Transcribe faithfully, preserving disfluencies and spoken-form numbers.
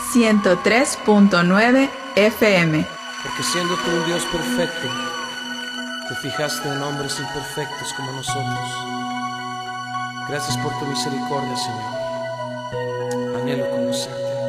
ciento tres punto nueve F M. Porque siendo tú un Dios perfecto, te fijaste en hombres imperfectos como nosotros. Gracias por tu misericordia, Señor. Anhelo conocerte.